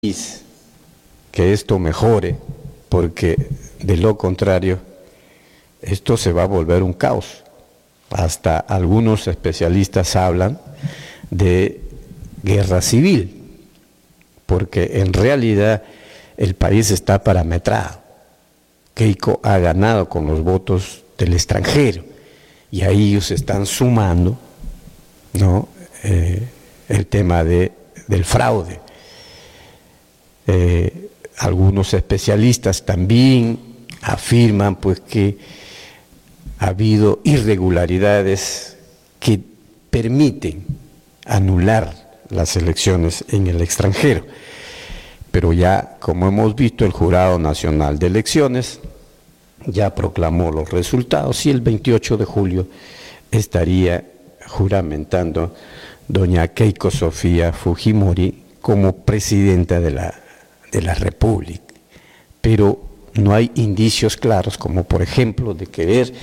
que esto mejore, porque de lo contrario, esto se va a volver un caos. Hasta algunos especialistas hablan de guerra civil, porque en realidad el país está parametrado. Keiko ha ganado con los votos del extranjero y ahí ellos están sumando, ¿no? El tema del fraude. Algunos especialistas también afirman pues que ha habido irregularidades que permiten anular las elecciones en el extranjero. Pero ya, como hemos visto, el Jurado Nacional de Elecciones ya proclamó los resultados y el 28 de julio estaría juramentando doña Keiko Sofía Fujimori como presidenta de la República. Pero no hay indicios claros, como por ejemplo de querer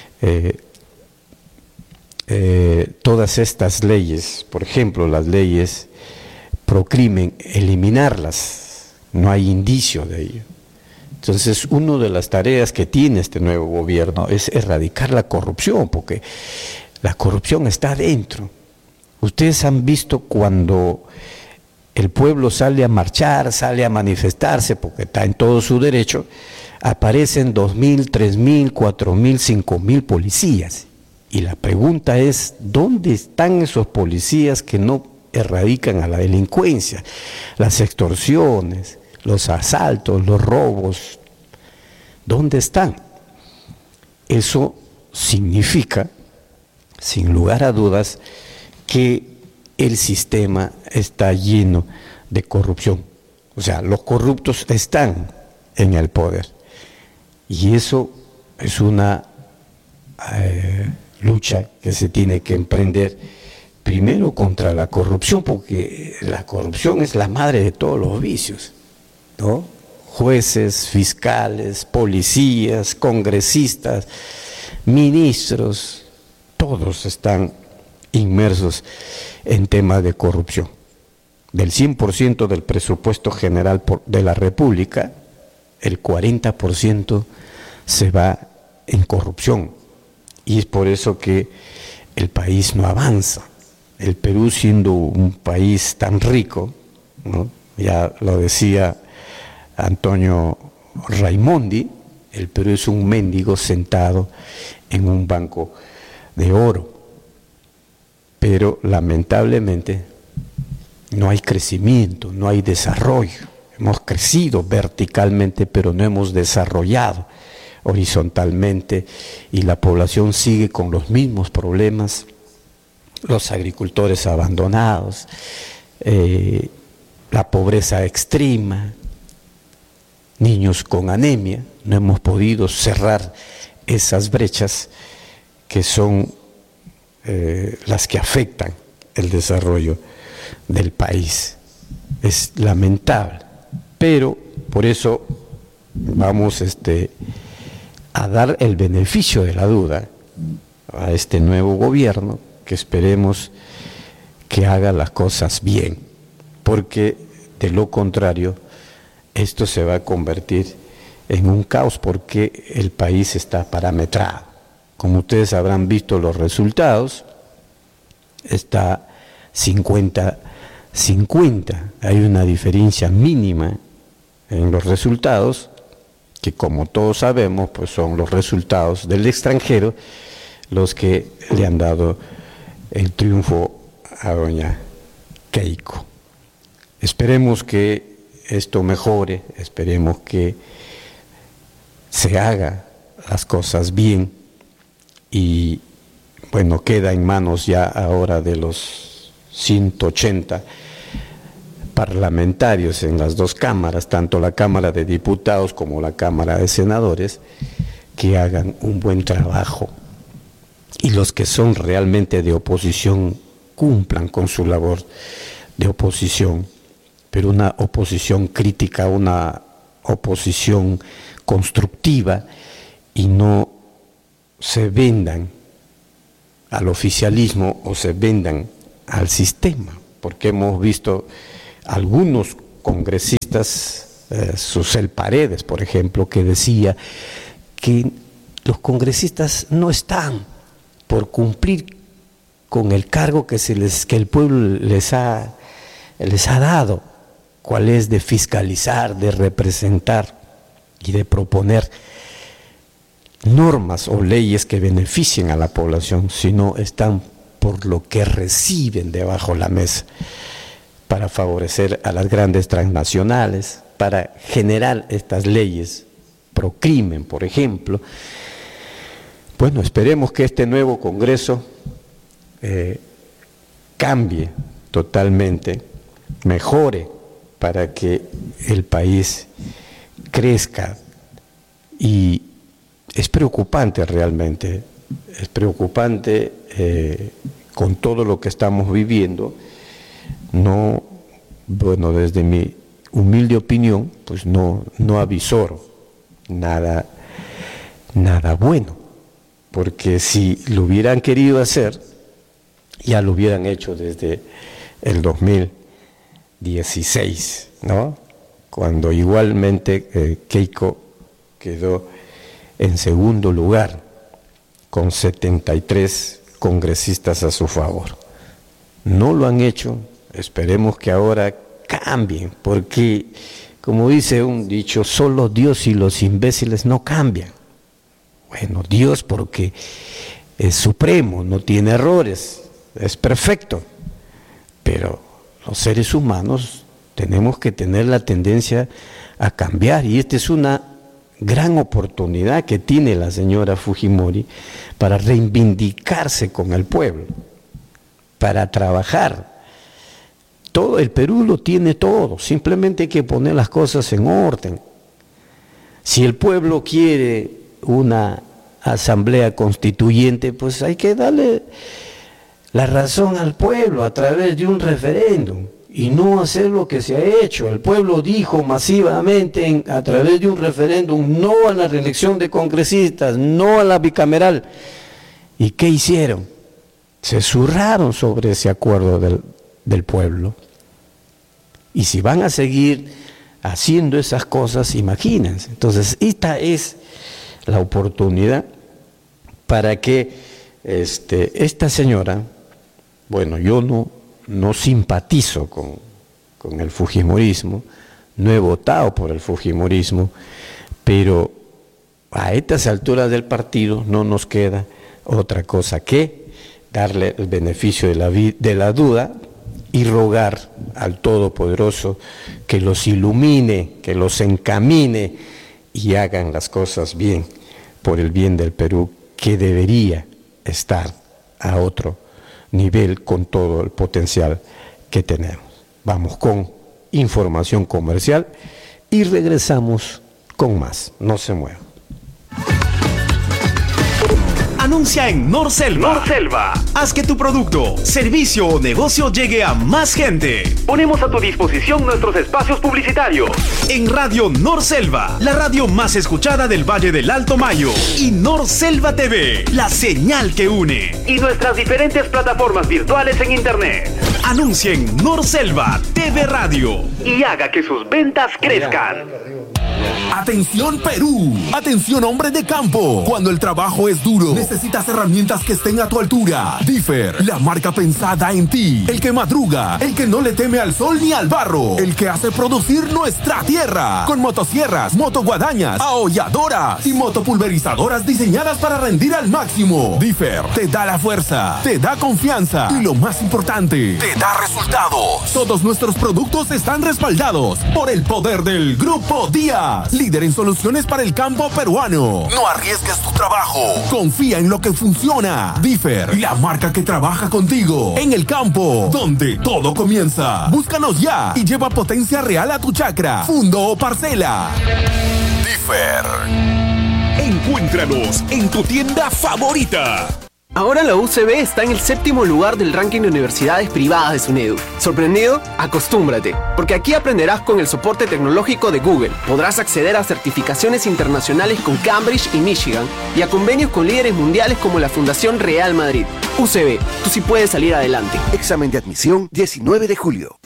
todas estas leyes, por ejemplo las leyes pro crimen, eliminarlas. No hay indicio de ello. Entonces, una de las tareas que tiene este nuevo gobierno es erradicar la corrupción, porque la corrupción está adentro. Ustedes han visto cuando el pueblo sale a marchar, sale a manifestarse, porque está en todo su derecho, aparecen 2.000, 3.000, 4.000, 5.000 policías. Y la pregunta es, ¿dónde están esos policías que no erradican a la delincuencia, las extorsiones, los asaltos, los robos? ¿Dónde están? Eso significa, sin lugar a dudas, que el sistema está lleno de corrupción. O sea, los corruptos están en el poder. Y eso es una lucha que se tiene que emprender primero contra la corrupción, porque la corrupción es la madre de todos los vicios, ¿no? Jueces, fiscales, policías, congresistas, ministros, todos están inmersos en temas de corrupción. Del 100% del presupuesto general de la República, el 40% se va en corrupción. Y es por eso que el país no avanza. El Perú, siendo un país tan rico, ¿no? Ya lo decía Antonio Raimondi, el Perú es un mendigo sentado en un banco de oro. Pero lamentablemente no hay crecimiento, no hay desarrollo. Hemos crecido verticalmente, pero no hemos desarrollado horizontalmente, y la población sigue con los mismos problemas, los agricultores abandonados, la pobreza extrema, niños con anemia. No hemos podido cerrar esas brechas que son las que afectan el desarrollo del país. Es lamentable, pero por eso vamos a dar el beneficio de la duda a este nuevo gobierno, que esperemos que haga las cosas bien, porque de lo contrario esto se va a convertir en un caos, porque el país está parametrado. Como ustedes habrán visto los resultados, está 50-50, hay una diferencia mínima en los resultados, que como todos sabemos, pues son los resultados del extranjero los que le han dado el triunfo a doña Keiko. Esperemos que esto mejore, esperemos que se haga las cosas bien, y bueno, queda en manos ya ahora de los 180 parlamentarios en las dos cámaras, tanto la Cámara de Diputados como la Cámara de Senadores, que hagan un buen trabajo, y los que son realmente de oposición cumplan con su labor de oposición, pero una oposición crítica, una oposición constructiva, y no se vendan al oficialismo o se vendan al sistema, porque hemos visto algunos congresistas, Susel Paredes, por ejemplo, que decía que los congresistas no están por cumplir con el cargo que el pueblo les ha dado, cuál es de fiscalizar, de representar y de proponer normas o leyes que beneficien a la población, sino están por lo que reciben debajo de la mesa, para favorecer a las grandes transnacionales, para generar estas leyes pro crimen, por ejemplo. Bueno, esperemos que este nuevo Congreso cambie totalmente, mejore, para que el país crezca. Y es preocupante realmente, es preocupante con todo lo que estamos viviendo. No, bueno, desde mi humilde opinión, pues no avisoro nada bueno, porque si lo hubieran querido hacer, ya lo hubieran hecho desde el 2016, ¿no? Cuando igualmente Keiko quedó en segundo lugar con 73 congresistas a su favor. No lo han hecho, esperemos que ahora cambien, porque, como dice un dicho, solo Dios y los imbéciles no cambian. Bueno, Dios porque es supremo, no tiene errores, es perfecto, pero los seres humanos tenemos que tener la tendencia a cambiar, y esta es una gran oportunidad que tiene la señora Fujimori para reivindicarse con el pueblo, para trabajar. Todo el Perú lo tiene todo, simplemente hay que poner las cosas en orden. Si el pueblo quiere una asamblea constituyente, pues hay que darle la razón al pueblo a través de un referéndum, y no hacer lo que se ha hecho. El pueblo dijo masivamente a través de un referéndum no a la reelección de congresistas, no a la bicameral. ¿Y qué hicieron? Se zurraron sobre ese acuerdo del pueblo. Y si van a seguir haciendo esas cosas, imagínense. Entonces, esta es la oportunidad para que esta señora, bueno, yo no simpatizo con el fujimorismo, no he votado por el fujimorismo, pero a estas alturas del partido no nos queda otra cosa que darle el beneficio de la duda y rogar al Todopoderoso que los ilumine, que los encamine y hagan las cosas bien, por el bien del Perú, que debería estar a otro nivel con todo el potencial que tenemos. Vamos con información comercial y regresamos con más. No se muevan. Anuncia en Norselva. Haz que tu producto, servicio o negocio llegue a más gente. Ponemos a tu disposición nuestros espacios publicitarios. En Radio Norselva, la radio más escuchada del Valle del Alto Mayo. Y Norselva TV, la señal que une. Y nuestras diferentes plataformas virtuales en internet. Anuncia en Norselva TV Radio y haga que sus ventas crezcan. Atención Perú, atención hombre de campo. Cuando el trabajo es duro, necesitas herramientas que estén a tu altura. Differ, la marca pensada en ti. El que madruga, el que no le teme al sol ni al barro, el que hace producir nuestra tierra. Con motosierras, motoguadañas, aholladoras y motopulverizadoras diseñadas para rendir al máximo. Differ te da la fuerza, te da confianza y lo más importante, te da resultados. Todos nuestros productos están respaldados por el poder del Grupo Díaz, líder en soluciones para el campo peruano. No arriesgues tu trabajo, confía en lo que funciona. Differ, la marca que trabaja contigo en el campo, donde todo comienza. Búscanos ya y lleva potencia real a tu chacra, fundo o parcela. Differ. Encuéntranos en tu tienda favorita. Ahora la UCB está en el 7º lugar del ranking de universidades privadas de SUNEDU. ¿Sorprendido? Acostúmbrate, porque aquí aprenderás con el soporte tecnológico de Google. Podrás acceder a certificaciones internacionales con Cambridge y Michigan y a convenios con líderes mundiales como la Fundación Real Madrid. UCB, tú sí puedes salir adelante. Examen de admisión 19 de julio.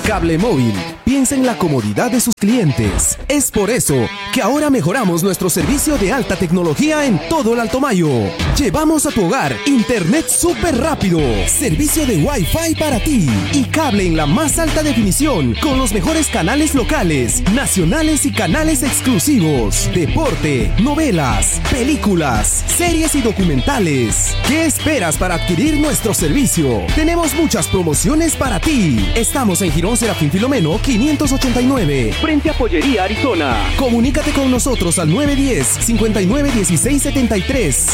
Cable Móvil piensa en la comodidad de sus clientes. Es por eso que ahora mejoramos nuestro servicio de alta tecnología en todo el Alto Mayo. Llevamos a tu hogar internet súper rápido, servicio de Wi-Fi para ti y cable en la más alta definición con los mejores canales locales, nacionales y canales exclusivos, deporte, novelas, películas, series y documentales. ¿Qué esperas para adquirir nuestro servicio? Tenemos muchas promociones para ti. Estamos en Girón Serafín Filomeno 589, frente a Pollería Arizona. Comunícate con nosotros al 910-591673.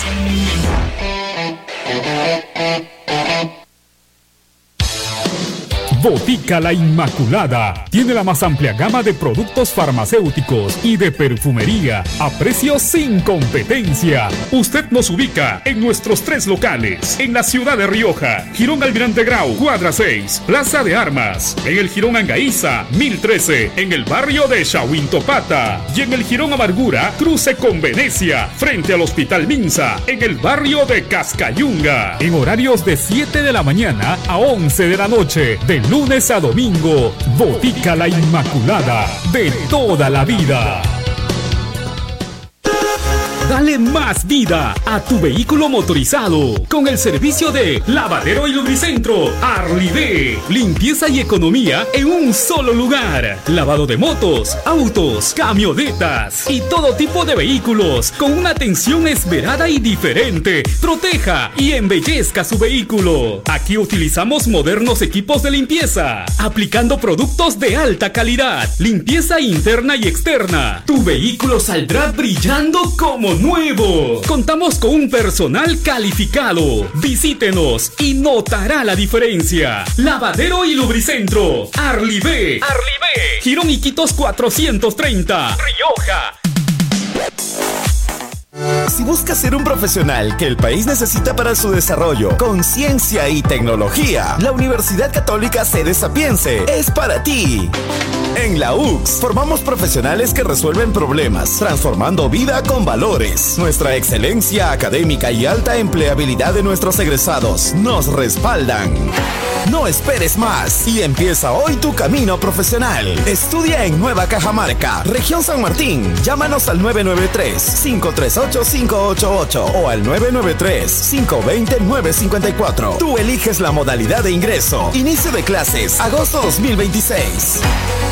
Botica La Inmaculada tiene la más amplia gama de productos farmacéuticos y de perfumería a precios sin competencia. Usted nos ubica en nuestros 3 locales, en la ciudad de Rioja, Girón Almirante Grau, cuadra 6, Plaza de Armas, en el Girón Angaiza, 1013, en el barrio de Chahuintopata, y en el Girón Amargura, cruce con Venecia, frente al Hospital Minsa, en el barrio de Cascayunga, en horarios de 7 de la mañana a 11 de la noche, de lunes a domingo. Botica La Inmaculada, de toda la vida. Dale más vida a tu vehículo motorizado con el servicio de Lavadero y Lubricentro Arlivé. Limpieza y economía en un solo lugar. Lavado de motos, autos, camionetas y todo tipo de vehículos con una atención esmerada y diferente. Proteja y embellezca su vehículo. Aquí utilizamos modernos equipos de limpieza, aplicando productos de alta calidad. Limpieza interna y externa. Tu vehículo saldrá brillando como nuevo. Contamos con un personal calificado. Visítenos y notará la diferencia. Lavadero y Lubricentro Arlivé. Girón Iquitos 430, Rioja. Si buscas ser un profesional que el país necesita para su desarrollo, con ciencia y tecnología, la Universidad Católica Sede Sapiense es para ti. En la UCS formamos profesionales que resuelven problemas, transformando vida con valores. Nuestra excelencia académica y alta empleabilidad de nuestros egresados nos respaldan. No esperes más y empieza hoy tu camino profesional. Estudia en Nueva Cajamarca, Región San Martín. Llámanos al 993-538-588 o al 993-520-954. Tú eliges la modalidad de ingreso. Inicio de clases, agosto 2026.